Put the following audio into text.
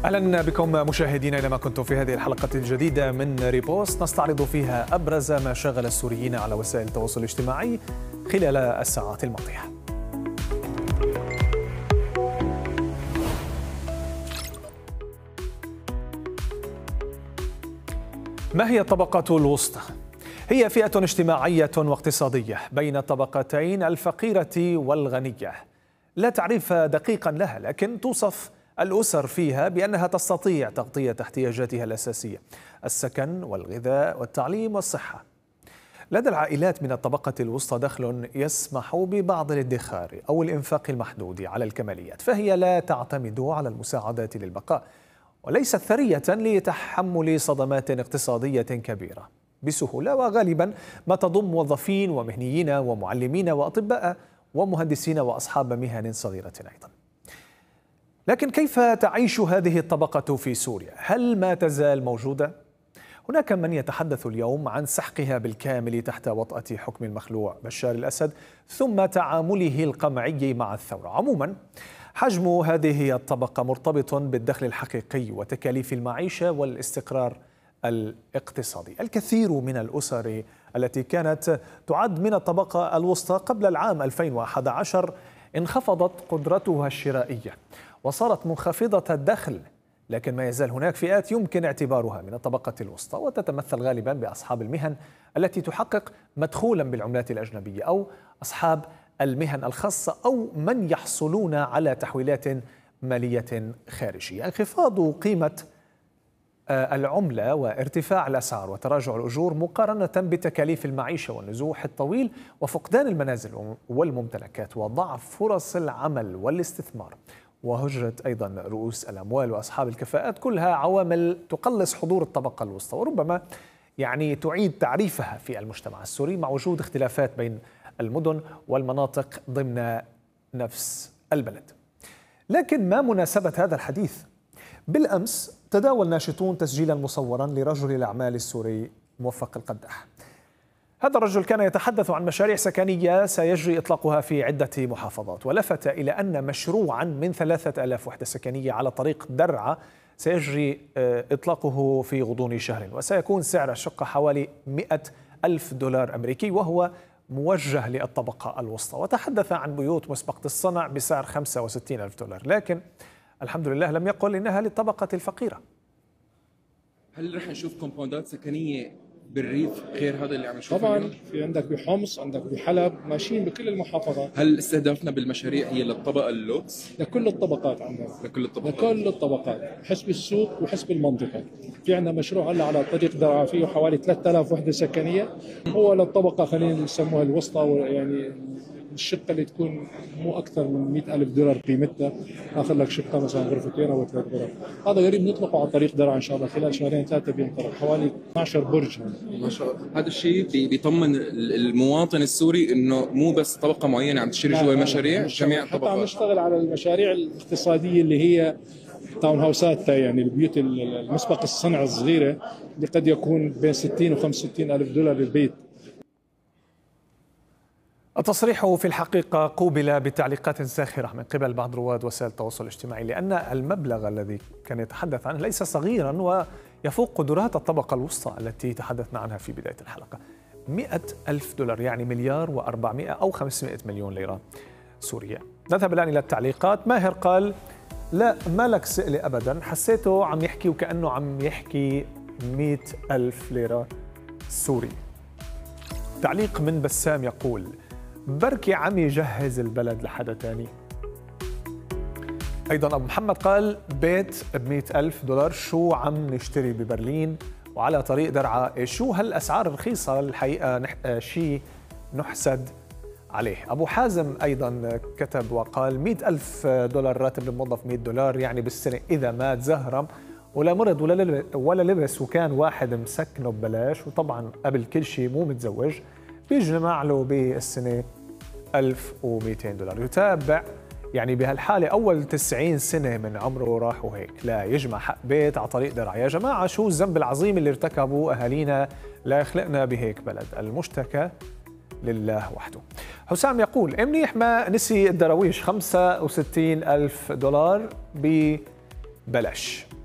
أهلا بكم مشاهدينا إلى ما كنتم في هذه الحلقة الجديدة من ريبوست نستعرض فيها أبرز ما شغل السوريين على وسائل التواصل الاجتماعي خلال الساعات الماضية. ما هي الطبقة الوسطى؟ هي فئة اجتماعية واقتصادية بين الطبقتين الفقيرة والغنية، لا تعريف دقيقا لها، لكن توصف الأسر فيها بأنها تستطيع تغطية احتياجاتها الأساسية: السكن والغذاء والتعليم والصحة. لدى العائلات من الطبقة الوسطى دخل يسمح ببعض الادخار أو الإنفاق المحدود على الكماليات، فهي لا تعتمد على المساعدات للبقاء، وليست ثرية لتحمل صدمات اقتصادية كبيرة بسهولة، وغالبا ما تضم موظفين ومهنيين ومعلمين وأطباء ومهندسين وأصحاب مهن صغيرة أيضا. لكن كيف تعيش هذه الطبقة في سوريا؟ هل ما تزال موجودة؟ هناك من يتحدث اليوم عن سحقها بالكامل تحت وطأة حكم المخلوع بشار الأسد ثم تعامله القمعي مع الثورة. عموما حجم هذه الطبقة مرتبط بالدخل الحقيقي وتكاليف المعيشة والاستقرار الاقتصادي. الكثير من الأسر التي كانت تعد من الطبقة الوسطى قبل العام 2011 انخفضت قدرتها الشرائية وصارت منخفضة الدخل، لكن ما يزال هناك فئات يمكن اعتبارها من الطبقة الوسطى، وتتمثل غالبا بأصحاب المهن التي تحقق مدخولا بالعملات الأجنبية أو أصحاب المهن الخاصة أو من يحصلون على تحويلات مالية خارجية. انخفاض قيمة العملة وارتفاع الأسعار وتراجع الأجور مقارنة بتكاليف المعيشة والنزوح الطويل وفقدان المنازل والممتلكات وضعف فرص العمل والاستثمار وهجرة أيضا رؤوس الأموال وأصحاب الكفاءات، كلها عوامل تقلص حضور الطبقة الوسطى وربما تعيد تعريفها في المجتمع السوري مع وجود اختلافات بين المدن والمناطق ضمن نفس البلد. لكن ما مناسبة هذا الحديث؟ بالأمس تداول ناشطون تسجيلا مصورا لرجل الأعمال السوري موفق القداح. هذا الرجل كان يتحدث عن مشاريع سكنية سيجري إطلاقها في عدة محافظات، ولفت إلى أن مشروعا من 3000 وحدة سكنية على طريق درعا سيجري إطلاقه في غضون شهر، وسيكون سعر الشقة حوالي $100,000 أمريكي، وهو موجه للطبقة الوسطى. وتحدث عن بيوت مسبقة الصنع بسعر $65,000، لكن الحمد لله لم يقل إنها للطبقة الفقيرة. هل رح نشوف كومباوندات سكنية بالريف غير هذا اللي عم نشوفه؟ طبعا في عندك بحمص، عندك بحلب، ماشيين بكل المحافظات. هل استهدافنا بالمشاريع هي للطبقة اللوكس؟ لكل الطبقات عندنا، لكل الطبقات، لكل الطبقات حسب السوق وحسب المنطقة. في عندنا مشروع هلا على طريق درعا فيه حوالي 3000 وحدة سكنية، هو للطبقة خلينا نسموها الوسطى، يعني الشقة اللي تكون مو أكثر من $100,000 قيمتها، آخذ لك شقة مثلا غرفتين أو 3 غرف. هذا قريب نطلقه على طريق درعا إن شاء الله، خلال شهرين 3 بينطلق، حوالي 12 برج. ما شاء الله. هذا الشيء بيطمن المواطن السوري إنه مو بس طبقة معينة عم تشتري جوا المشاريع، جميع الطبقات. حتى عم نشتغل على المشاريع الاقتصادية اللي هي تاون هاوسات، يعني البيوت المسبق الصنع الصغيرة اللي قد يكون بين 60 و $65,000 البيت. التصريح في الحقيقة قوبل بتعليقات ساخرة من قبل بعض رواد وسائل التواصل الاجتماعي، لأن المبلغ الذي كان يتحدث عنه ليس صغيرا ويفوق قدرات الطبقة الوسطى التي تحدثنا عنها في بداية الحلقة. $100,000 يعني $1,400,000,000 أو 500 مليون ليرة سورية. نذهب الآن إلى التعليقات. ماهر قال: لا ما لك سئلة أبدا، حسيته عم يحكي وكأنه عم يحكي 100,000 ليرة سوري. تعليق من بسام يقول: بركي عم يجهز البلد لحدا تاني. أيضا أبو محمد قال: بيت $100,000 شو عم نشتري ببرلين وعلى طريق درعا، شو هالأسعار الرخيصة الحقيقة، شيء نحسد عليه. أبو حازم أيضا كتب وقال: $100,000 راتب الموظف، $100 يعني بالسنة إذا مات زهرم ولا مرض ولا لبس وكان واحد مسكنه ببلاش، وطبعا قبل كل شيء مو متزوج، بيجمع له بالسنة $1,200. يتابع يعني بهالحالة أول 90 سنة من عمره راحوا هيك، لا يجمع حق بيت على طريق درعا. يا جماعة شو الذنب العظيم اللي ارتكبوا أهالينا لا يخلقنا بهيك بلد؟ المشتكى لله وحده. حسام يقول: منيح ما نسي الدراويش $65,000 بلاش.